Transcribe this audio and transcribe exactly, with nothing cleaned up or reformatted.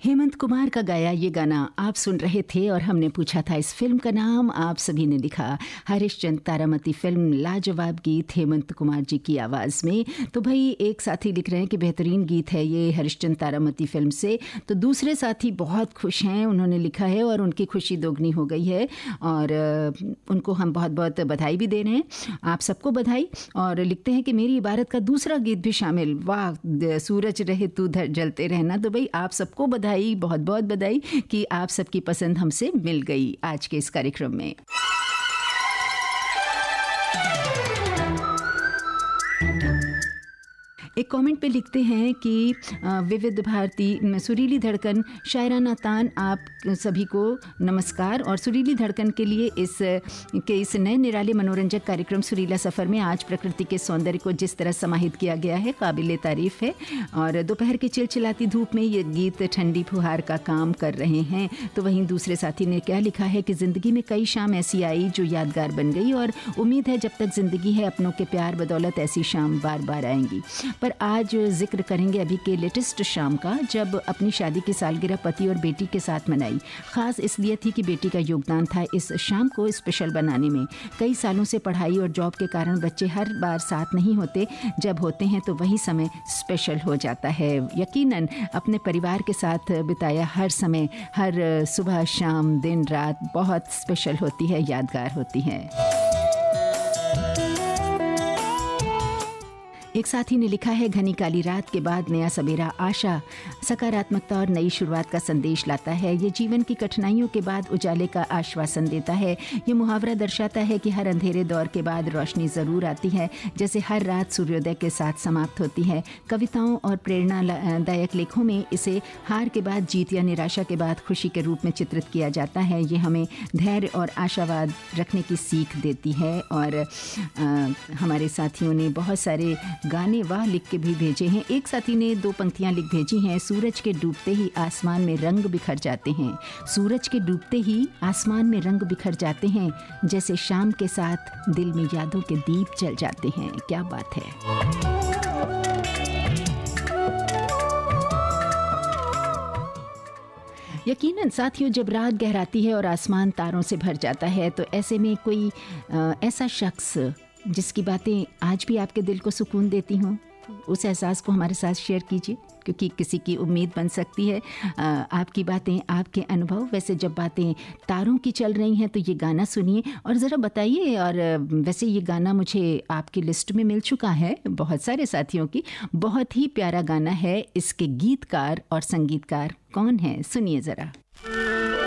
हेमंत कुमार का गाया ये गाना आप सुन रहे थे और हमने पूछा था इस फिल्म का नाम। आप सभी ने लिखा हरिश्चंद्र तारामती फिल्म, लाजवाब गीत हेमंत कुमार जी की आवाज़ में। तो भाई एक साथी लिख रहे हैं कि बेहतरीन गीत है ये हरिश्चंद्र तारामती फिल्म से। तो दूसरे साथी बहुत खुश हैं, उन्होंने लिखा है और उनकी खुशी दोगुनी हो गई है और उनको हम बहुत बहुत बधाई भी दे रहे हैं। आप सबको बधाई। और लिखते हैं कि मेरी इबारत का दूसरा गीत भी शामिल, वाह सूरज रहे तू जलते रहना। तो भाई आप सबको बधाई, बहुत बहुत बधाई कि आप सबकी पसंद हमसे मिल गई आज के इस कार्यक्रम में। एक कमेंट पे लिखते हैं कि विविध भारती सुरीली धड़कन शायराना तान, आप सभी को नमस्कार। और सुरीली धड़कन के लिए इस के इस नए निराले मनोरंजक कार्यक्रम सुरीला सफ़र में आज प्रकृति के सौंदर्य को जिस तरह समाहित किया गया है, काबिल तारीफ़ है। और दोपहर की चिलचिलाती धूप में ये गीत ठंडी फुहार का काम कर रहे हैं। तो वहीं दूसरे साथी ने क्या लिखा है कि ज़िंदगी में कई शाम ऐसी आई जो यादगार बन गई और उम्मीद है जब तक ज़िंदगी है अपनों के प्यार बदौलत ऐसी शाम बार बार आएंगी। पर आज जिक्र करेंगे अभी के लेटेस्ट शाम का, जब अपनी शादी की सालगिरह पति और बेटी के साथ मनाई। खास इसलिए थी कि बेटी का योगदान था इस शाम को स्पेशल बनाने में। कई सालों से पढ़ाई और जॉब के कारण बच्चे हर बार साथ नहीं होते, जब होते हैं तो वही समय स्पेशल हो जाता है। यकीनन अपने परिवार के साथ बिताया हर समय, हर सुबह शाम दिन रात बहुत स्पेशल होती है, यादगार होती है। एक साथी ने लिखा है घनी काली रात के बाद नया सवेरा आशा, सकारात्मकता और नई शुरुआत का संदेश लाता है। ये जीवन की कठिनाइयों के बाद उजाले का आश्वासन देता है। ये मुहावरा दर्शाता है कि हर अंधेरे दौर के बाद रोशनी ज़रूर आती है, जैसे हर रात सूर्योदय के साथ समाप्त होती है। कविताओं और प्रेरणादायक लेखों में इसे हार के बाद जीत या निराशा के बाद खुशी के रूप में चित्रित किया जाता है। ये हमें धैर्य और आशावाद रखने की सीख देती है। और आ, हमारे साथियों ने बहुत सारे गाने वाह लिख के भी भेजे हैं। एक साथी ने दो पंक्तियां लिख भेजी हैं। सूरज के डूबते ही आसमान में रंग बिखर जाते हैं, सूरज के डूबते ही आसमान में रंग बिखर जाते हैं, जैसे शाम के साथ दिल में यादों के दीप जल जाते हैं। क्या बात है। यकीनन साथियों, जब रात गहराती है और आसमान तारों से भर जाता है तो ऐसे में कोई आ, ऐसा शख्स जिसकी बातें आज भी आपके दिल को सुकून देती हों, उस एहसास को हमारे साथ शेयर कीजिए, क्योंकि किसी की उम्मीद बन सकती है आ, आपकी बातें, आपके अनुभव। वैसे जब बातें तारों की चल रही हैं तो ये गाना सुनिए और ज़रा बताइए। और वैसे ये गाना मुझे आपकी लिस्ट में मिल चुका है बहुत सारे साथियों की। बहुत ही प्यारा गाना है। इसके गीतकार और संगीतकार कौन है, सुनिए ज़रा।